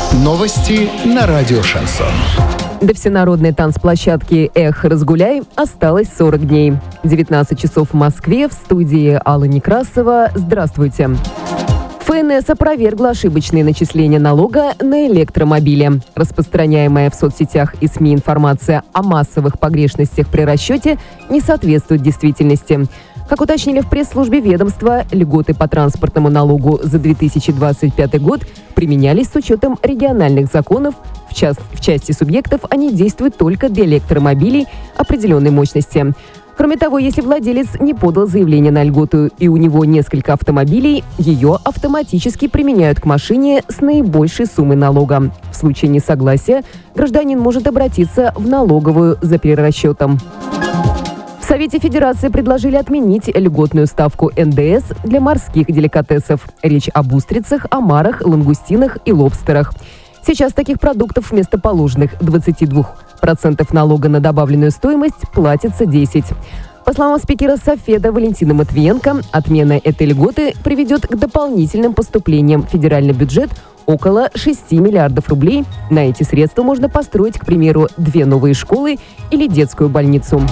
Новости на радио «Шансон». До всенародной танцплощадки «Эх, разгуляй» осталось 40 дней. 19 часов в Москве, в студии Алла Некрасова. Здравствуйте. ФНС опровергла ошибочные начисления налога на электромобили. Распространяемая в соцсетях и СМИ информация о массовых погрешностях при расчете не соответствует действительности. Как уточнили в пресс-службе ведомства, льготы по транспортному налогу за 2025 год применялись с учетом региональных законов. В части субъектов они действуют только для электромобилей определенной мощности. Кроме того, если владелец не подал заявление на льготу и у него несколько автомобилей, ее автоматически применяют к машине с наибольшей суммой налога. В случае несогласия гражданин может обратиться в налоговую за перерасчетом. В Совете Федерации предложили отменить льготную ставку НДС для морских деликатесов. Речь об устрицах, омарах, лангустинах и лобстерах. Сейчас таких продуктов вместо положенных 22% налога на добавленную стоимость платится 10%. По словам спикера Софеда Валентина Матвиенко, отмена этой льготы приведет к дополнительным поступлениям в федеральный бюджет около 6 миллиардов рублей. На эти средства можно построить, к примеру, 2 новые школы или детскую больницу.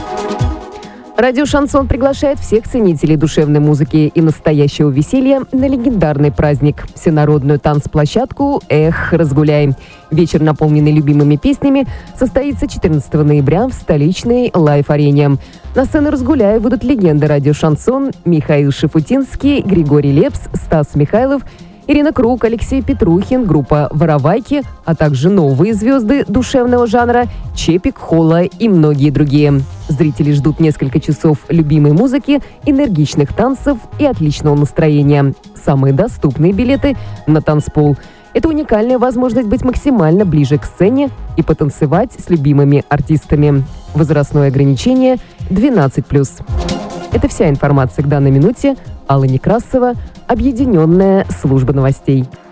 Радио «Шансон» приглашает всех ценителей душевной музыки и настоящего веселья на легендарный праздник – всенародную танцплощадку «Эх, разгуляй». Вечер, наполненный любимыми песнями, состоится 14 ноября в столичной лайв-арене. На сцену «Разгуляй» выйдут легенды радио «Шансон» Михаил Шафутинский, Григорий Лепс, Стас Михайлов, Ирина Круг, Алексей Петрухин, группа «Воровайки», а также новые звезды душевного жанра Чепик, Холла и многие другие. Зрители ждут несколько часов любимой музыки, энергичных танцев и отличного настроения. Самые доступные билеты на танцпол. Это уникальная возможность быть максимально ближе к сцене и потанцевать с любимыми артистами. Возрастное ограничение 12+. Это вся информация к данной минуте. Алла Некрасова, Объединенная служба новостей.